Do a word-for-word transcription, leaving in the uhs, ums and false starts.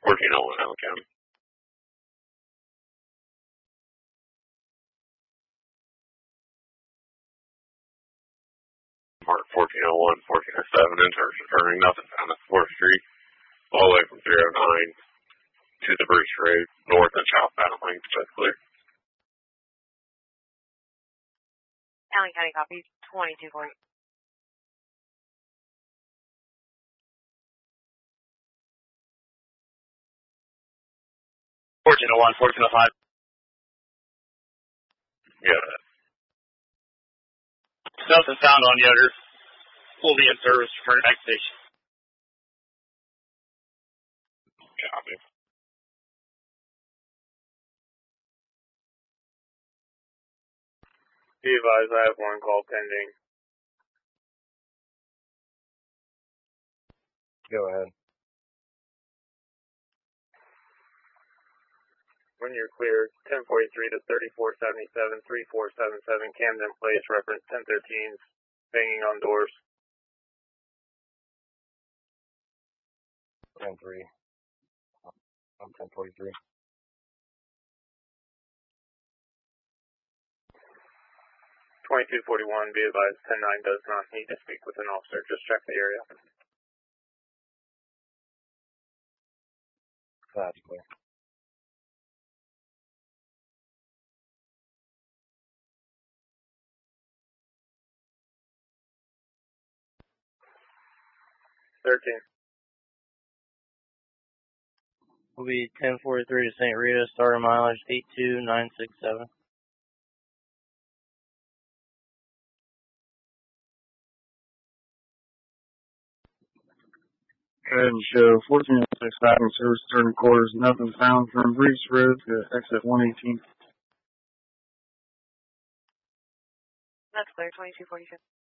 fourteen oh one, Allen County. Mark fourteen oh one, fourteen oh seven, enters returning nothing found at fourth Street, all the way from three oh nine to the Bruce Road, north and southbound lanes, both clear. Allen County copy, twenty-two forty. fourteen oh one, fourteen oh five. Yeah. Nothing found on Yoder. We'll be in service for the next station. Copy. Be advised, I have one call pending. Go ahead. When you're clear, ten forty-three to thirty-four seventy-seven, three four seven seven, Camden Place, reference ten thirteen, banging on doors. ten three. I'm ten forty-three. twenty-two forty-one, be advised, ten nine does not need to speak with an officer. Just check the area. That's clear. thirteen. Will be ten forty-three to Saint Rita, starter mileage eight two nine six seven. Go ahead and show fourteen oh six back in service turning quarters, nothing found from Bruce Road to exit one eighteen. That's clear, twenty-two forty-two.